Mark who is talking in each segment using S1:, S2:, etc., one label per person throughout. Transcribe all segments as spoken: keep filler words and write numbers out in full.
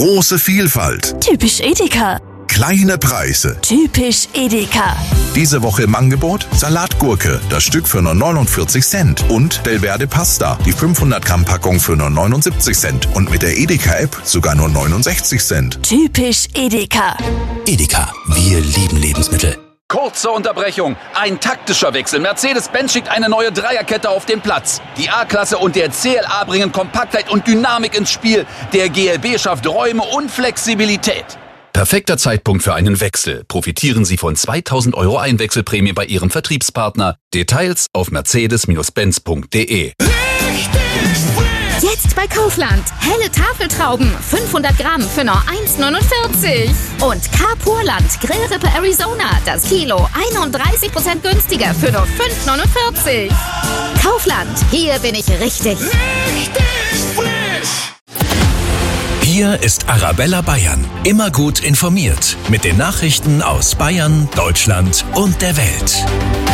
S1: Große Vielfalt.
S2: Typisch Edeka.
S1: Kleine Preise.
S2: Typisch Edeka.
S1: Diese Woche im Angebot Salatgurke, das Stück für nur neunundvierzig Cent. Und Belverde Pasta, die fünfhundert Gramm Packung für nur neunundsiebzig Cent. Und mit der Edeka-App sogar nur neunundsechzig Cent.
S2: Typisch Edeka.
S3: Edeka, wir lieben Lebensmittel.
S4: Kurze Unterbrechung, ein taktischer Wechsel. Mercedes-Benz schickt eine neue Dreierkette auf den Platz. Die A-Klasse und der C L A bringen Kompaktheit und Dynamik ins Spiel. Der G L B schafft Räume und Flexibilität.
S5: Perfekter Zeitpunkt für einen Wechsel. Profitieren Sie von zweitausend Euro Einwechselprämie bei Ihrem Vertriebspartner. Details auf mercedes Benz punkt de.
S6: Jetzt bei Kaufland. Helle Tafeltrauben, fünfhundert Gramm für nur eins neunundvierzig. Und Carpurland Grillrippe Arizona, das Kilo einunddreißig Prozent günstiger für nur fünf neunundvierzig. Kaufland, hier bin ich richtig.
S3: Richtig frisch. Hier ist Arabella Bayern. Immer gut informiert. Mit den Nachrichten aus Bayern, Deutschland und der Welt.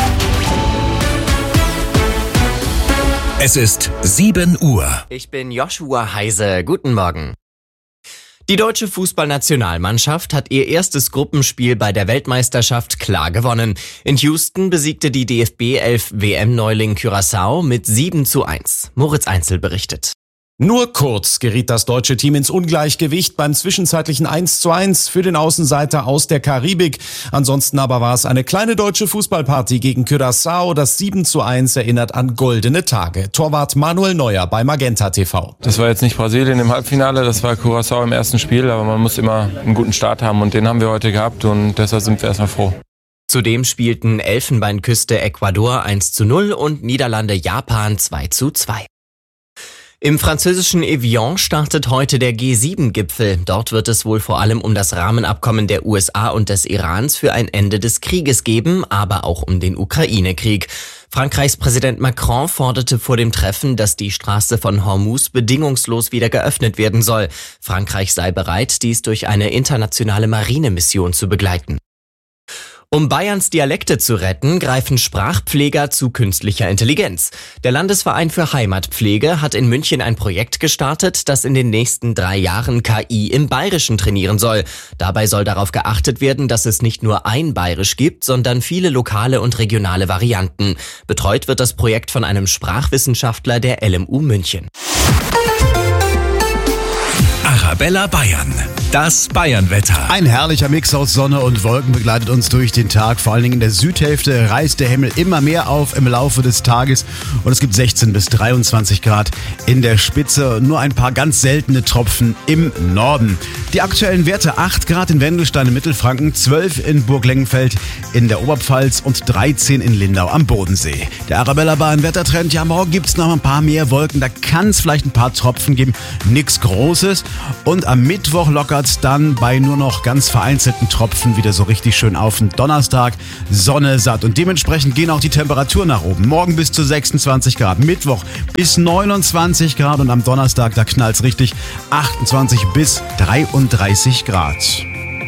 S3: Es ist sieben Uhr.
S7: Ich bin Joshua Heise. Guten Morgen. Die deutsche Fußballnationalmannschaft hat ihr erstes Gruppenspiel bei der Weltmeisterschaft klar gewonnen. In Houston besiegte die D F B elf W M-Neuling Curaçao mit sieben zu eins. Moritz Einzel berichtet.
S8: Nur kurz geriet das deutsche Team ins Ungleichgewicht beim zwischenzeitlichen eins zu eins für den Außenseiter aus der Karibik. Ansonsten aber war es eine kleine deutsche Fußballparty gegen Curaçao. Das sieben zu eins erinnert an goldene Tage. Torwart Manuel Neuer bei Magenta T V.
S9: Das war jetzt nicht Brasilien im Halbfinale, das war Curaçao im ersten Spiel, aber man muss immer einen guten Start haben und den haben wir heute gehabt und deshalb sind wir erstmal froh.
S7: Zudem spielten Elfenbeinküste Ecuador eins zu null und Niederlande Japan zwei zu zwei. Im französischen Evian startet heute der G sieben Gipfel. Dort wird es wohl vor allem um das Rahmenabkommen der U S A und des Irans für ein Ende des Krieges geben, aber auch um den Ukraine-Krieg. Frankreichs Präsident Macron forderte vor dem Treffen, dass die Straße von Hormuz bedingungslos wieder geöffnet werden soll. Frankreich sei bereit, dies durch eine internationale Marinemission zu begleiten. Um Bayerns Dialekte zu retten, greifen Sprachpfleger zu künstlicher Intelligenz. Der Landesverein für Heimatpflege hat in München ein Projekt gestartet, das in den nächsten drei Jahren K I im Bayerischen trainieren soll. Dabei soll darauf geachtet werden, dass es nicht nur ein Bayerisch gibt, sondern viele lokale und regionale Varianten. Betreut wird das Projekt von einem Sprachwissenschaftler der L M U München.
S3: Arabella Bayern. Das Bayernwetter.
S10: Ein herrlicher Mix aus Sonne und Wolken begleitet uns durch den Tag. Vor allen Dingen in der Südhälfte reißt der Himmel immer mehr auf im Laufe des Tages. Und es gibt sechzehn bis dreiundzwanzig Grad in der Spitze. Nur ein paar ganz seltene Tropfen im Norden. Die aktuellen Werte: acht Grad in Wendelstein in Mittelfranken, zwölf in Burglengenfeld in der Oberpfalz und dreizehn in Lindau am Bodensee. Der Arabella Bayern Wettertrend. Ja, morgen gibt es noch ein paar mehr Wolken. Da kann es vielleicht ein paar Tropfen geben. Nichts Großes. Und am Mittwoch lockert dann bei nur noch ganz vereinzelten Tropfen wieder so richtig schön auf. Den Donnerstag Sonne satt und dementsprechend gehen auch die Temperaturen nach oben. Morgen bis zu sechsundzwanzig Grad, Mittwoch bis neunundzwanzig Grad und am Donnerstag, da knallt's richtig, achtundzwanzig bis dreiunddreißig Grad.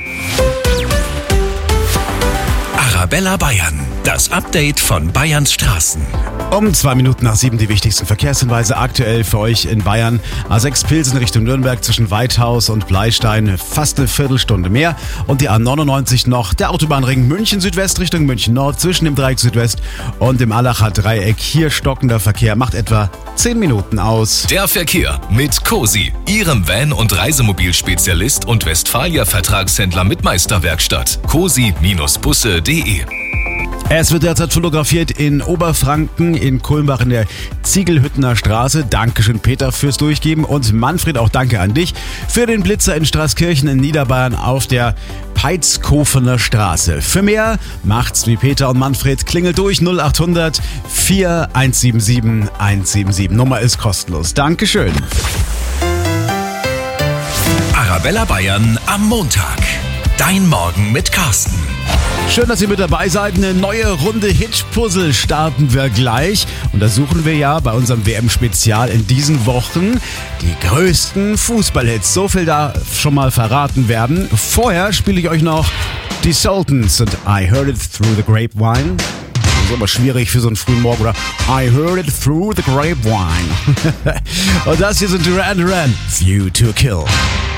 S3: Arabella Bayern, das Update von Bayerns Straßen.
S10: Um zwei Minuten nach sieben die wichtigsten Verkehrshinweise aktuell für euch in Bayern. A sechs Pilsen Richtung Nürnberg zwischen Weithaus und Bleistein fast eine Viertelstunde mehr. Und die A neunundneunzig noch, der Autobahnring München Südwest Richtung München Nord zwischen dem Dreieck Südwest und dem Allacher Dreieck. Hier stockender Verkehr, macht etwa zehn Minuten aus.
S3: Der Verkehr mit Cosi, Ihrem Van- und Reisemobilspezialist und Westfalia-Vertragshändler mit Meisterwerkstatt. cosi Bindestrich busse punkt de.
S10: Es wird derzeit fotografiert in Oberfranken, in Kulmbach in der Ziegelhüttener Straße. Dankeschön, Peter, fürs Durchgeben. Und Manfred, auch danke an dich für den Blitzer in Straßkirchen in Niederbayern auf der Peitskofener Straße. Für mehr macht's wie Peter und Manfred. Klingelt durch null acht hundert vier eins sieben sieben eins sieben sieben. Nummer ist kostenlos. Dankeschön.
S3: Arabella Bayern am Montag. Dein Morgen mit Carsten.
S10: Schön, dass ihr mit dabei seid. Eine neue Runde Hit-Puzzle starten wir gleich. Und da suchen wir ja bei unserem W M-Spezial in diesen Wochen die größten Fußballhits. So viel da schon mal verraten werden. Vorher spiele ich euch noch die Sultans und I Heard It Through the Grapevine. Das ist aber schwierig für so einen frühen Morgen, oder? I Heard It Through the Grapevine. Und das hier sind Duran Duran, View to Kill.